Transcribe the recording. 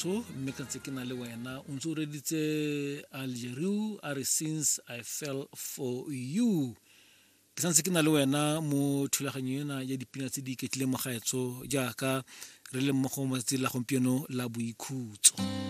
gaetsho mme ka ntse ke na le wena o ntse o reditse Algeria a re since I fell for you ke santse ke na le wena mo thulaganyo ena ya dipina tse di iketlile mo gaetsho jaaka re le mmogo mo tse la gompieno la boikhutso